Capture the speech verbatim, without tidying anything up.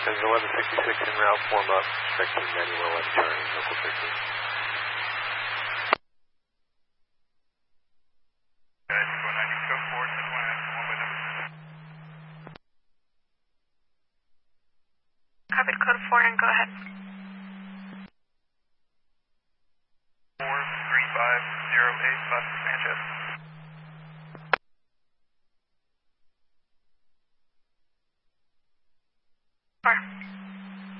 There's eleven sixty-six en route, form up, expecting manual left turn, local thirteen. Copied code four and go ahead.